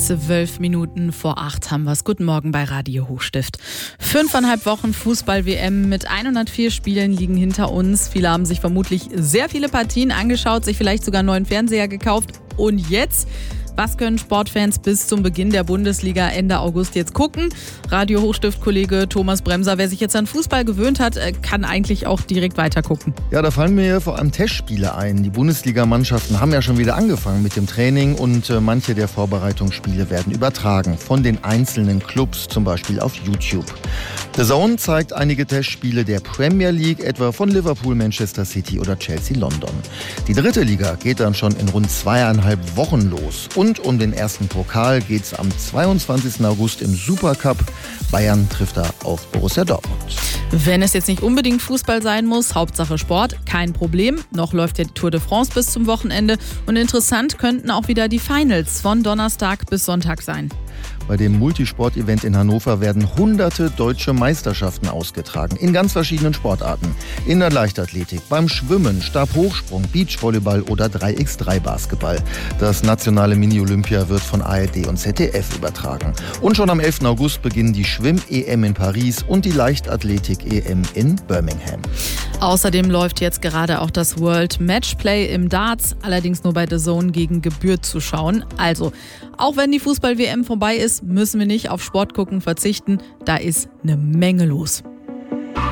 12 Minuten vor 8 haben wir es. Guten Morgen bei Radio Hochstift. 5,5 Wochen Fußball-WM mit 104 Spielen liegen hinter uns. Viele haben sich vermutlich sehr viele Partien angeschaut, sich vielleicht sogar einen neuen Fernseher gekauft. Und jetzt? Was können Sportfans bis zum Beginn der Bundesliga Ende August jetzt gucken? Radio Hochstift-Kollege Thomas Bremser, wer sich jetzt an Fußball gewöhnt hat, kann eigentlich auch direkt weiter gucken. Ja, da fallen mir vor allem Testspiele ein. Die Bundesligamannschaften haben ja schon wieder angefangen mit dem Training und manche der Vorbereitungsspiele werden übertragen von den einzelnen Clubs, zum Beispiel auf YouTube. The Zone zeigt einige Testspiele der Premier League, etwa von Liverpool, Manchester City oder Chelsea London. Die dritte Liga geht dann schon in rund 2,5 Wochen los. Und um den ersten Pokal geht's am 22. August im Supercup. Bayern trifft da auf Borussia Dortmund. Wenn es jetzt nicht unbedingt Fußball sein muss, Hauptsache Sport, kein Problem. Noch läuft ja die Tour de France bis zum Wochenende. Und interessant könnten auch wieder die Finals von Donnerstag bis Sonntag sein. Bei dem Multisport-Event in Hannover werden hunderte deutsche Meisterschaften ausgetragen, in ganz verschiedenen Sportarten. In der Leichtathletik, beim Schwimmen, Stabhochsprung, Beachvolleyball oder 3x3-Basketball. Das nationale Mini-Olympia wird von ARD und ZDF übertragen. Und schon am 11. August beginnen die Schwimm-EM in Paris und die Leichtathletik-EM in Birmingham. Außerdem läuft jetzt gerade auch das World Matchplay im Darts, allerdings nur bei The Zone gegen Gebühr zu schauen. Also, auch wenn die Fußball-WM vorbei ist, müssen wir nicht auf Sport gucken verzichten. Da ist eine Menge los.